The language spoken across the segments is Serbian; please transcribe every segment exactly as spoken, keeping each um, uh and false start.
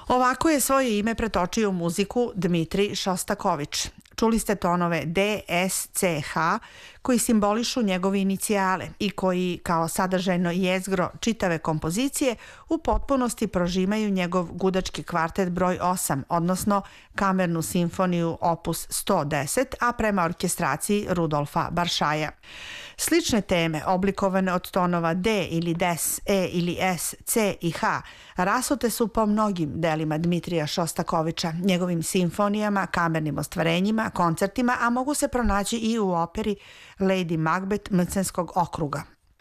Ovako je svoje ime pretočio u muziku Dmitrij Šostakovič. Čuli ste tonove D, S, C, H koji simbolišu njegove inicijale i koji kao sadržajno jezgro čitave kompozicije u potpunosti prožimaju njegov gudački kvartet broj osam, odnosno kamernu simfoniju opus sto deset, a prema orkestraciji Rudolfa Baršaja. Slične teme, oblikovane od tonova D ili Des, E ili S, C i H, rasute su po mnogim delima Dmitrija Šostakoviča, njegovim simfonijama, kamernim ostvarenjima, koncertima, a mogu se pronaći i u operi Lady Macbeth Mcenskog okruga.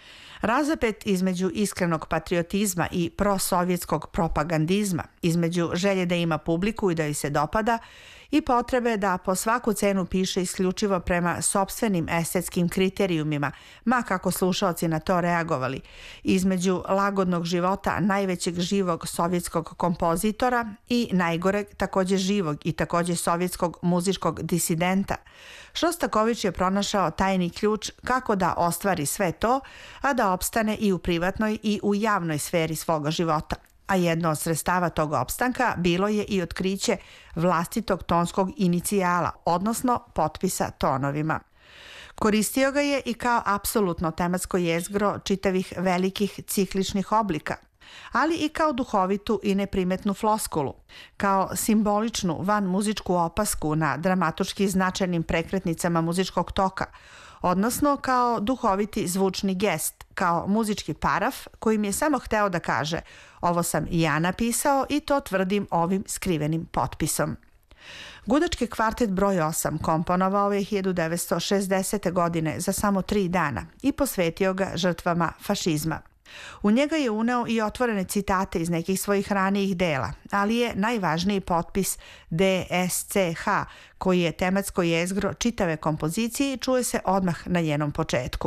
Razapet između iskrenog patriotizma i prosovjetskog propagandizma, između želje da ima publiku i da joj se dopada i potrebe da po svaku cenu piše isključivo prema sopstvenim estetskim kriterijumima, ma kako slušaoci na to reagovali, između lagodnog života najvećeg živog sovjetskog kompozitora i najgoreg takođe živog i takođe sovjetskog muzičkog disidenta, Šostakovič je pronašao tajni ključ kako da ostvari sve to, a da opstane i u privatnoj i u javnoj sferi svoga života. A jedno od sredstava tog opstanka bilo je i otkriće vlastitog tonskog inicijala, odnosno potpisa tonovima. Koristio ga je i kao apsolutno tematsko jezgro čitavih velikih cikličnih oblika, ali i kao duhovitu i neprimetnu floskulu, kao simboličnu van muzičku opasku na dramatučki značajnim prekretnicama muzičkog toka, odnosno kao duhoviti zvučni gest, kao muzički paraf kojim je samo hteo da kaže ovo sam ja napisao i to tvrdim ovim skrivenim potpisom. Gudački kvartet broj osam komponovao je hiljadu devetsto šezdesete. godine za samo tri dana i posvetio ga žrtvama fašizma. U njega je uneo i otvorene citate iz nekih svojih ranijih dela, ali je najvažniji potpis D, S, C, H, koji je tematsko jezgro čitave kompozicije i čuje se odmah na njenom početku.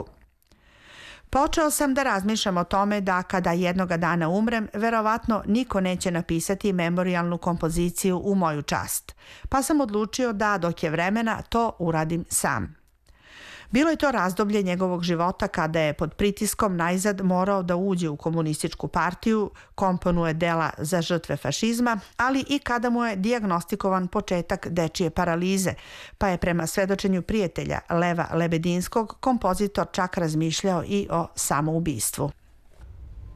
Počeo sam da razmišljam o tome da kada jednoga dana umrem, verovatno niko neće napisati memorijalnu kompoziciju u moju čast, pa sam odlučio da dok je vremena to uradim sam. Bilo je to razdoblje njegovog života kada je pod pritiskom najzad morao da uđe u komunističku partiju, komponuje dela za žrtve fašizma, ali i kada mu je dijagnostikovan početak dečije paralize, pa je prema svedočenju prijatelja Leva Lebedinskog kompozitor čak razmišljao i o samoubistvu.